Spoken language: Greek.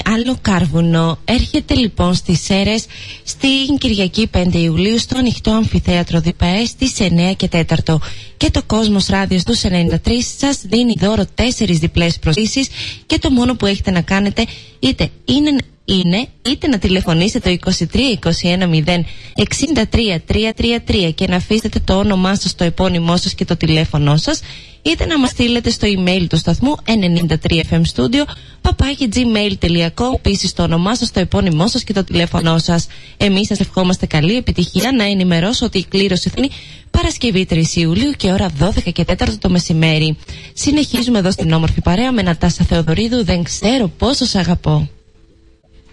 Άλλο Κάρβουνο έρχεται λοιπόν στις Σέρρες στην Κυριακή 5 Ιουλίου στο ανοιχτό αμφιθέατρο ΔΠΑΕ στις 9 και 4. Και το Κόσμος Ράδιο στους 93 σας δίνει δώρο 4 διπλές προσκλήσεις και το μόνο που έχετε να κάνετε είτε να τηλεφωνήσετε το 23-21-0-63-333 και να αφήσετε το όνομά σας, το επώνυμό σας και το τηλέφωνό σας, είτε να μας στείλετε στο email του σταθμού 93fmstudio@gmail.com, επίσης το όνομά σας, το επώνυμό σας και το τηλέφωνό σας. Εμείς σας ευχόμαστε καλή επιτυχία. Να ενημερώσω ότι η κλήρωση θα είναι Παρασκευή 3 Ιουλίου και ώρα 12 και 4 το μεσημέρι. Συνεχίζουμε εδώ στην όμορφη παρέα με Νατάσα Θεοδωρίδου. Δεν ξέρω πόσο σ' αγαπώ.